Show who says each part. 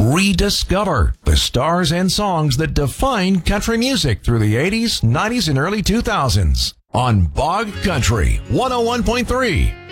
Speaker 1: Rediscover the stars and songs that define country music through the 80s, 90s, and early 2000s on Bog Country 101.3.